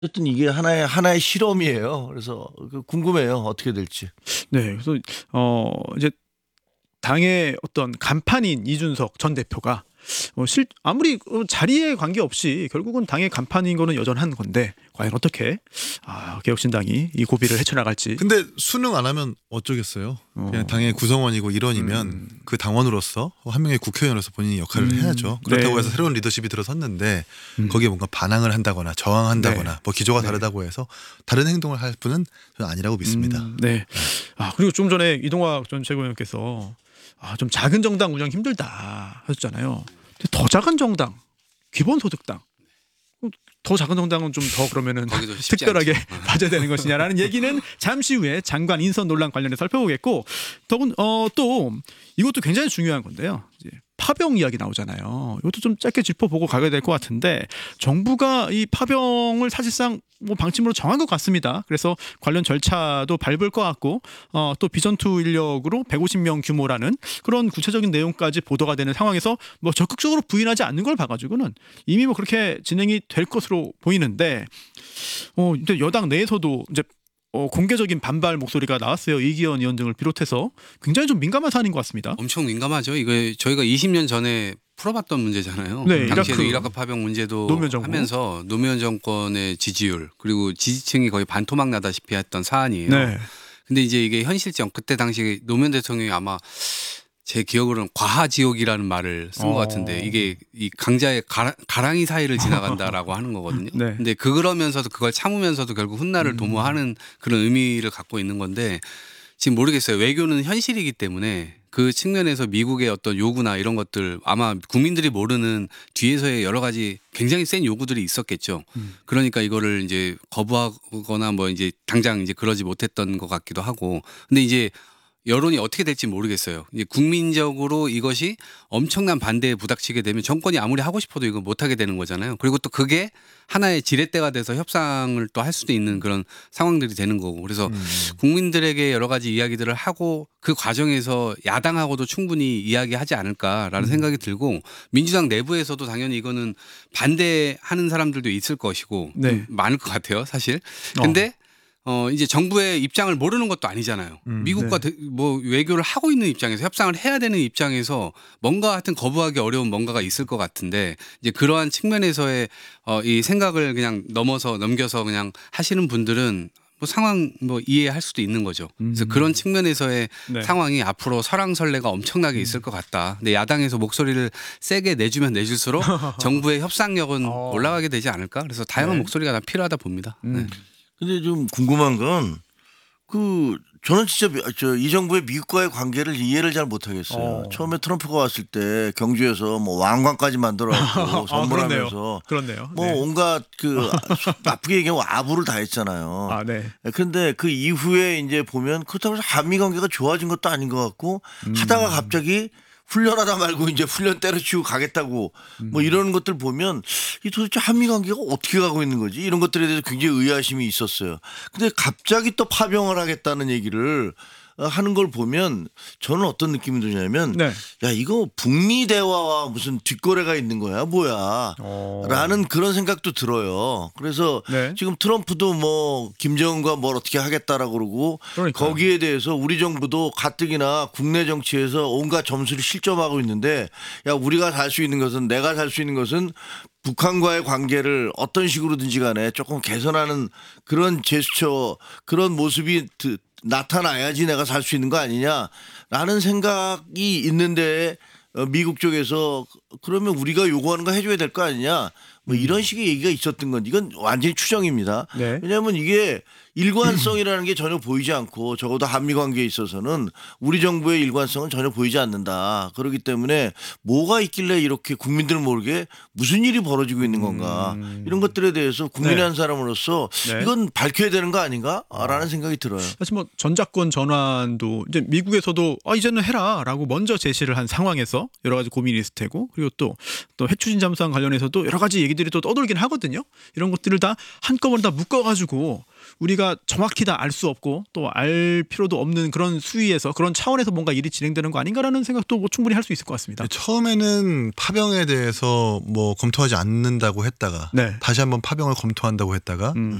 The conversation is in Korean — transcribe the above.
어쨌든 이게 하나의 실험이에요. 그래서 궁금해요. 어떻게 될지. 네. 그래서 이제 당의 어떤 간판인 이준석 전 대표가 아무리 자리에 관계없이 결국은 당의 간판인 거는 여전한 건데 과연 어떻게 개혁신당이 이 고비를 헤쳐나갈지. 근데 수능 안 하면 어쩌겠어요. 그냥 당의 구성원이고 일원이면 그 당원으로서 한 명의 국회의원으로서 본인이 역할을 해야죠. 그렇다고 네. 해서 새로운 리더십이 들어섰는데 거기에 뭔가 반항을 한다거나 저항한다거나 네. 뭐 기조가 네. 다르다고 해서 다른 행동을 할 분은 저는 아니라고 믿습니다. 네. 그리고 좀 전에 이동학 전 최고위원께서 좀 작은 정당 운영 힘들다 하셨잖아요. 근데 더 작은 정당, 기본소득당, 더 작은 정당은 좀 더 그러면은 거기도 쉽지 특별하게 않죠. 봐줘야 되는 것이냐라는 얘기는 잠시 후에 장관 인선 논란 관련해 살펴보겠고, 또 이것도 굉장히 중요한 건데요. 이제 파병 이야기 나오잖아요. 이것도 좀 짧게 짚어보고 가야 될 것 같은데 정부가 이 파병을 사실상 뭐 방침으로 정한 것 같습니다. 그래서 관련 절차도 밟을 것 같고 또 비전투 인력으로 150명 규모라는 그런 구체적인 내용까지 보도가 되는 상황에서 뭐 적극적으로 부인하지 않는 걸 봐가지고는 이미 뭐 그렇게 진행이 될 것으로 보이는데 이제 여당 내에서도 이제 공개적인 반발 목소리가 나왔어요. 이기현 의원 등을 비롯해서 굉장히 좀 민감한 사안인 것 같습니다. 엄청 민감하죠. 이거 저희가 20년 전에 풀어봤던 문제잖아요. 네, 당시에도 이라크 파병 문제도 노무현 정부. 하면서 노무현 정권의 지지율 그리고 지지층이 거의 반토막 나다시피 했던 사안이에요. 네. 근데 이제 이게 현실성 그때 당시 노무현 대통령이 아마 제 기억으로는 과하지옥이라는 말을 쓴 것 같은데 이게 이 강자의 가랑이 사이를 지나간다라고 하는 거거든요. 네. 근데 그러면서도 그걸 참으면서도 결국 훗날을 도모하는 그런 의미를 갖고 있는 건데 지금 모르겠어요. 외교는 현실이기 때문에 그 측면에서 미국의 어떤 요구나 이런 것들 아마 국민들이 모르는 뒤에서의 여러 가지 굉장히 센 요구들이 있었겠죠. 그러니까 이거를 이제 거부하거나 뭐 이제 당장 이제 그러지 못했던 것 같기도 하고. 근데 이제 여론이 어떻게 될지 모르겠어요. 이제 국민적으로 이것이 엄청난 반대에 부닥치게 되면 정권이 아무리 하고 싶어도 이거 못하게 되는 거잖아요. 그리고 또 그게 하나의 지렛대가 돼서 협상을 또 할 수도 있는 그런 상황들이 되는 거고. 그래서 국민들에게 여러 가지 이야기들을 하고 그 과정에서 야당하고도 충분히 이야기하지 않을까라는 생각이 들고 민주당 내부에서도 당연히 이거는 반대하는 사람들도 있을 것이고 네. 많을 것 같아요, 사실. 근데 이제 정부의 입장을 모르는 것도 아니잖아요. 미국과 뭐 외교를 하고 있는 입장에서 협상을 해야 되는 입장에서 뭔가 하여튼 거부하기 어려운 뭔가가 있을 것 같은데 이제 그러한 측면에서의 이 생각을 그냥 넘겨서 그냥 하시는 분들은 뭐 상황 뭐 이해할 수도 있는 거죠. 그래서 그런 측면에서의 네. 상황이 앞으로 설왕설래가 엄청나게 있을 것 같다. 근데 야당에서 목소리를 세게 내주면 내줄수록 정부의 협상력은 올라가게 되지 않을까. 그래서 다양한 목소리가 다 필요하다 봅니다. 네. 근데 좀 궁금한 건 저는 진짜 이 정부의 미국과의 관계를 이해를 잘 못하겠어요. 처음에 트럼프가 왔을 때 경주에서 뭐 왕관까지 만들어갖고 선물하면서 그렇네요. 뭐 네. 온갖 나쁘게 얘기하면 아부를 다 했잖아요. 네. 그런데 그 이후에 이제 보면 그렇다고 해서 한미 관계가 좋아진 것도 아닌 것 같고 하다가 갑자기 훈련하다 말고 이제 훈련 때려치우고 가겠다고 뭐 이런 것들 보면 이 도대체 한미 관계가 어떻게 가고 있는 거지? 이런 것들에 대해서 굉장히 의아심이 있었어요. 근데 갑자기 또 파병을 하겠다는 얘기를 하는 걸 보면 저는 어떤 느낌이 드냐면 네. 야 이거 북미 대화와 무슨 뒷거래가 있는 거야 뭐야 라는 그런 생각도 들어요. 그래서 네. 지금 트럼프도 뭐 김정은과 뭘 어떻게 하겠다라고 그러고 그러니까요. 거기에 대해서 우리 정부도 가뜩이나 국내 정치에서 온갖 점수를 실점하고 있는데 야 우리가 살 수 있는 것은 내가 살 수 있는 것은 북한과의 관계를 어떤 식으로든지 간에 조금 개선하는 그런 제스처 그런 모습이 나타나야지 내가 살 수 있는 거 아니냐라는 생각이 있는데 미국 쪽에서 그러면 우리가 요구하는 거 해줘야 될 거 아니냐 뭐 이런 식의 얘기가 있었던 건 이건 완전히 추정입니다. 네. 왜냐하면 이게 일관성이라는 게 전혀 보이지 않고 적어도 한미 관계에 있어서는 우리 정부의 일관성은 전혀 보이지 않는다. 그렇기 때문에 뭐가 있길래 이렇게 국민들 모르게 무슨 일이 벌어지고 있는 건가 이런 것들에 대해서 국민의 한 사람으로서 네. 이건 밝혀야 되는 거 아닌가라는 생각이 들어요. 사실 뭐 전작권 전환도 이제 미국에서도 이제는 해라라고 먼저 제시를 한 상황에서 여러 가지 고민이 있을 테고 그리고 그리고 또 핵추진 잠수함 관련해서도 여러 가지 얘기들이 또 떠돌긴 하거든요. 이런 것들을 다 한꺼번에 다 묶어가지고 우리가 정확히 다 알 수 없고 또 알 필요도 없는 그런 수위에서 그런 차원에서 뭔가 일이 진행되는 거 아닌가라는 생각도 뭐 충분히 할 수 있을 것 같습니다. 처음에는 파병에 대해서 뭐 검토하지 않는다고 했다가 네. 다시 한번 파병을 검토한다고 했다가